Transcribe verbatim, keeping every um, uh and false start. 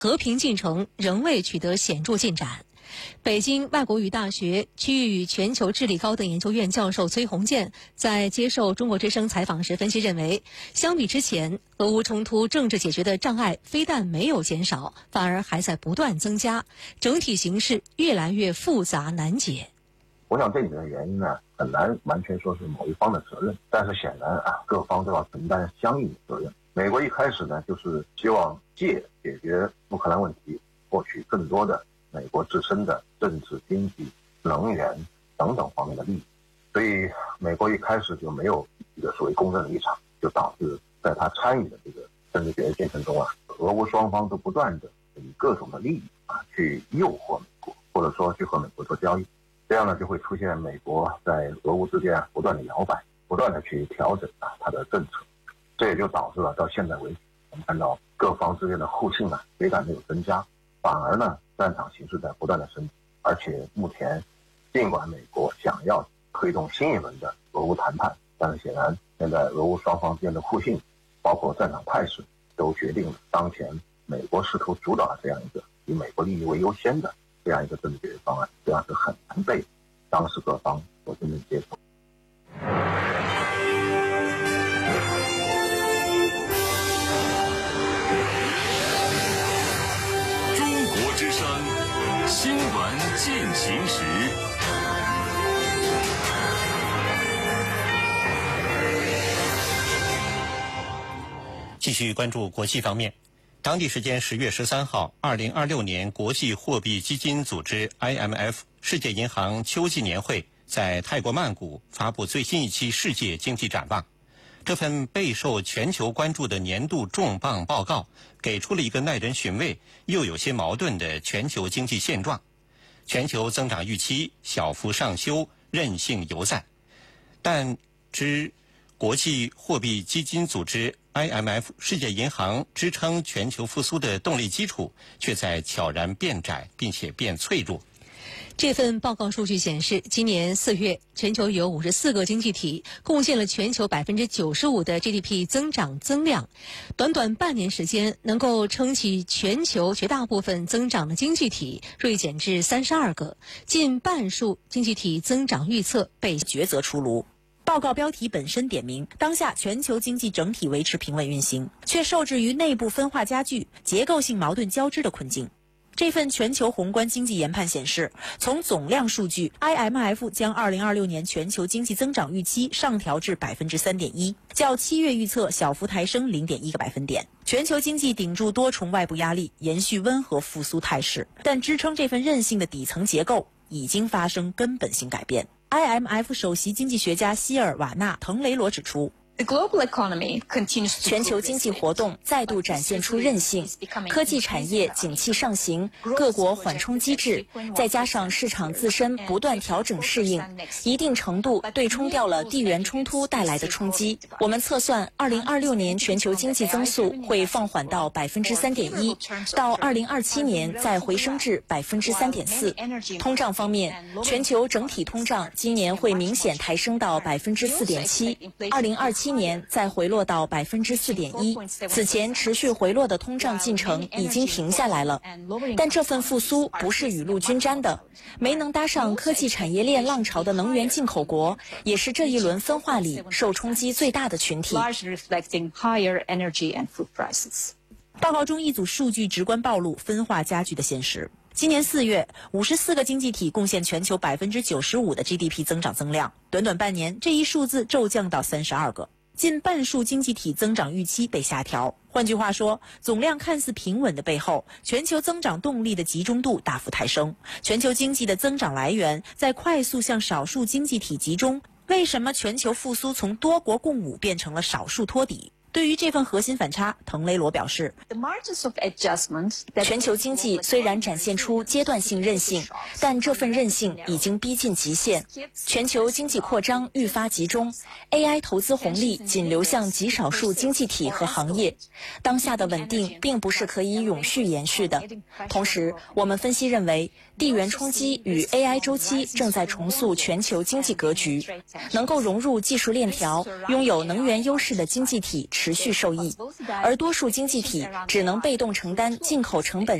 和平进程仍未取得显著进展。北京外国语大学区域与全球治理高等研究院教授崔洪建在接受中国之声采访时分析认为，相比之前，俄乌冲突政治解决的障碍非但没有减少，反而还在不断增加，整体形势越来越复杂难解。 我想这里面的原因呢，很难完全说是某一方的责任，但是显然啊，各方都要承担相应的责任。美国一开始呢，就是希望借解决乌克兰问题，获取更多的美国自身的政治、经济、能源等等方面的利益，所以美国一开始就没有一个所谓公正的立场，就导致在他参与的这个政治解决进程中啊，俄乌双方都不断的以各种的利益啊去诱惑美国，或者说去和美国做交易，这样呢就会出现美国在俄乌之间啊不断的摇摆，不断的去调整啊它的政策，这也就导致了到现在为止，我们看到各方之间的互信啊非但没有增加，反而呢战场形势在不断的升级，而且目前尽管美国想要推动新一轮的俄乌谈判，但是显然现在俄乌双方之间的互信，包括战场态势，都决定了当前美国试图主导的这样一个以美国利益为优先的这样一个政治解决方案，这样是很难被当时各方所真正接受。 之声新闻进行时， 继续关注国际方面。当地时间十月十三号，二零二六年国际货币基金组织 I M F 世界银行秋季年会在泰国曼谷发布最新一期世界经济展望。这份备受全球关注的年度重磅报告，给出了一个耐人寻味又有些矛盾的全球经济现状。全球增长预期小幅上修，韧性犹在，但之国际货币基金组织 I M F 世界银行支撑全球复苏的动力基础，却在悄然变窄，并且变脆弱。 这份报告数据显示，今年四月，全球有五十四个经济体贡献了全球百分之九十五的 G D P 增长增量。短短半年时间，能够撑起全球绝大部分增长的经济体锐减至三十二个，近半数经济体增长预测被抉择出炉。报告标题本身点明，当下全球经济整体维持平稳运行，却受制于内部分化加剧、结构性矛盾交织的困境。这份全球宏观经济研判显示，从总量数据 ，I M F 将二零二六年全球经济增长预期上调至 百分之三点一， 较七月预测小幅抬升 零点一个百分点。全球经济顶住多重外部压力，延续温和复苏态势，但支撑这份韧性的底层结构已经发生根本性改变。I M F 首席经济学家希尔瓦纳·滕雷罗指出，全球经济活动再度展现出韧性，科技产业景气上行，各国缓冲机制，再加上市场自身不断调整适应，一定程度对冲掉了地缘冲突带来的冲击。我们测算，二零二六年全球经济增速会放缓到 百分之三点一， 到二零二七年再回升至 百分之三点四。通胀方面，全球整体通胀今年会明显抬升到 百分之四点七， 二零二七年再回落到 百分之四点一。 此前持续回落的通胀进程已经停下来了，但这份复苏不是雨露均沾的，没能搭上科技产业链浪潮的能源进口国，也是这一轮分化里受冲击最大的群体。报告中一组数据直观暴露分化加剧的现实。今年四月，五十四个经济体贡献全球 百分之九十五 的 G D P 增长增量，短短半年，这一数字骤降到三十二个。近半数经济体增长预期被下调。换句话说，总量看似平稳的背后，全球增长动力的集中度大幅抬升。全球经济的增长来源在快速向少数经济体集中。为什么全球复苏从多国共舞变成了少数托底？对于这份核心反差，滕雷罗表示，全球经济虽然展现出阶段性韧性，但这份韧性已经逼近极限。全球经济扩张愈发集中， A I 投资红利仅流向极少数经济体和行业。当下的稳定并不是可以永续延续的。同时，我们分析认为，地缘冲击与 A I 周期正在重塑全球经济格局。能够融入技术链条、拥有能源优势的经济体持续受益，而多数经济体只能被动承担进口成本